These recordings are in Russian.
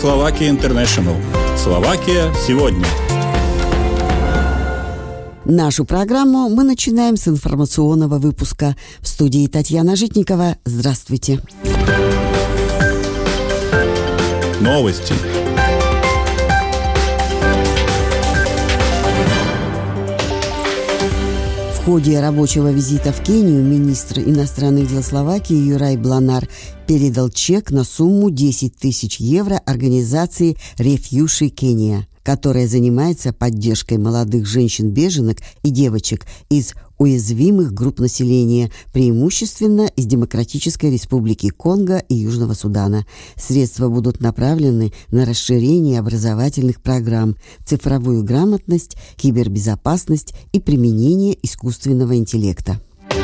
Slovakia International. Словакия сегодня. Нашу программу мы начинаем с информационного выпуска. В студии Татьяна Житникова. Здравствуйте. Новости. В ходе рабочего визита в Кению министр иностранных дел Словакии Юрай Бланар передал чек на сумму 10 тысяч евро организации «Рефьюши Кения», которая занимается поддержкой молодых женщин-беженок и девочек из уязвимых групп населения, преимущественно из Демократической Республики Конго и Южного Судана. Средства будут направлены на расширение образовательных программ, цифровую грамотность, кибербезопасность и применение искусственного интеллекта.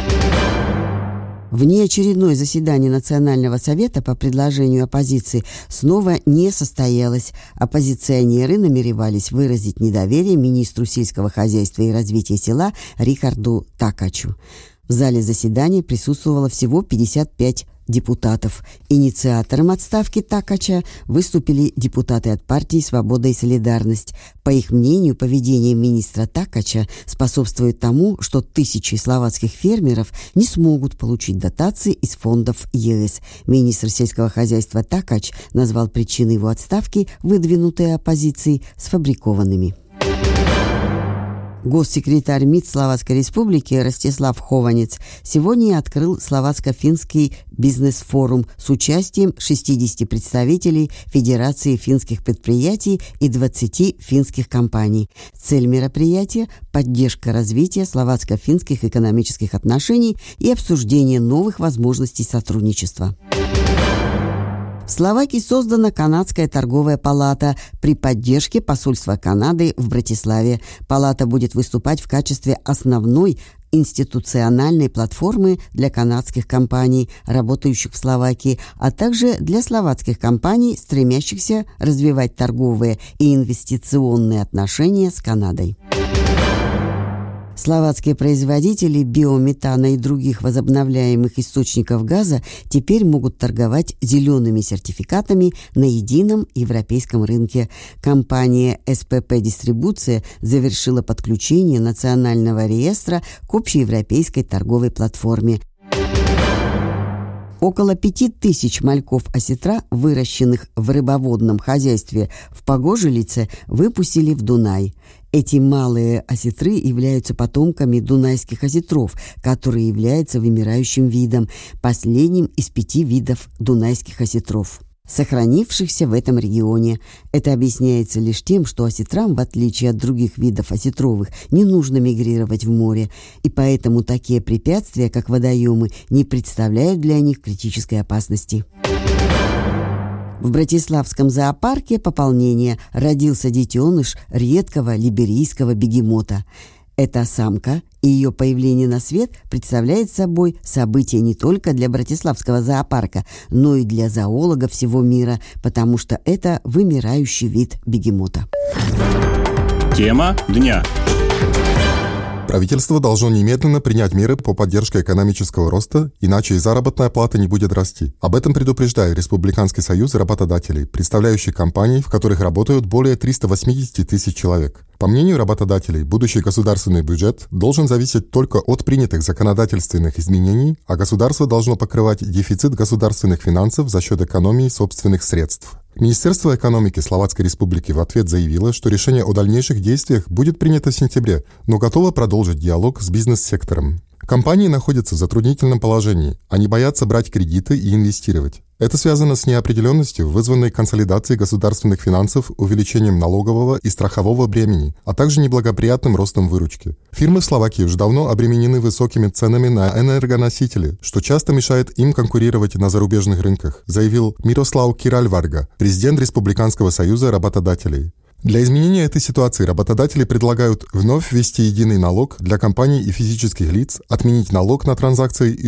Внеочередное заседание Национального совета по предложению оппозиции снова не состоялось. Оппозиционеры намеревались выразить недоверие министру сельского хозяйства и развития села Рихарду Такачу. В зале заседания присутствовало всего 55 депутатов. Инициатором отставки Такача выступили депутаты от партии «Свобода и солидарность». По их мнению, поведение министра Такача способствует тому, что тысячи словацких фермеров не смогут получить дотации из фондов ЕС. Министр сельского хозяйства Такач назвал причины его отставки, выдвинутые оппозицией, сфабрикованными. Госсекретарь МИД Словацкой Республики Ростислав Хованец сегодня открыл словацко-финский бизнес-форум с участием 60 представителей Федерации финских предприятий и 20 финских компаний. Цель мероприятия – поддержка развития словацко-финских экономических отношений и обсуждение новых возможностей сотрудничества. В Словакии создана Канадская торговая палата при поддержке посольства Канады в Братиславе. Палата будет выступать в качестве основной институциональной платформы для канадских компаний, работающих в Словакии, а также для словацких компаний, стремящихся развивать торговые и инвестиционные отношения с Канадой. Словацкие производители биометана и других возобновляемых источников газа теперь могут торговать зелеными сертификатами на едином европейском рынке. Компания СПП Дистрибуция завершила подключение национального реестра к общеевропейской торговой платформе. Около 5000 мальков осетра, выращенных в рыбоводном хозяйстве в Погожелице, выпустили в Дунай. Эти малые осетры являются потомками дунайских осетров, которые являются вымирающим видом, последним из 5 видов дунайских осетров, сохранившихся в этом регионе. Это объясняется лишь тем, что осетрам, в отличие от других видов осетровых, не нужно мигрировать в море, и поэтому такие препятствия, как водоемы, не представляют для них критической опасности. В Братиславском зоопарке пополнения родился детеныш редкого либерийского бегемота. Эта самка и ее появление на свет представляет собой событие не только для Братиславского зоопарка, но и для зоологов всего мира, потому что это вымирающий вид бегемота. Тема дня. Правительство должно немедленно принять меры по поддержке экономического роста, иначе и заработная плата не будет расти. Об этом предупреждает Республиканский союз работодателей, представляющий компании, в которых работают более 380 тысяч человек. По мнению работодателей, будущий государственный бюджет должен зависеть только от принятых законодательственных изменений, а государство должно покрывать дефицит государственных финансов за счет экономии собственных средств. Министерство экономики Словацкой Республики в ответ заявило, что решение о дальнейших действиях будет принято в сентябре, но готово продолжить диалог с бизнес-сектором. Компании находятся в затруднительном положении, они боятся брать кредиты и инвестировать. Это связано с неопределенностью, вызванной консолидацией государственных финансов, увеличением налогового и страхового бремени, а также неблагоприятным ростом выручки. Фирмы в Словакии уже давно обременены высокими ценами на энергоносители, что часто мешает им конкурировать на зарубежных рынках, заявил Мирослав Киральварга, президент Республиканского союза работодателей. Для изменения этой ситуации работодатели предлагают вновь ввести единый налог для компаний и физических лиц, отменить налог на транзакции и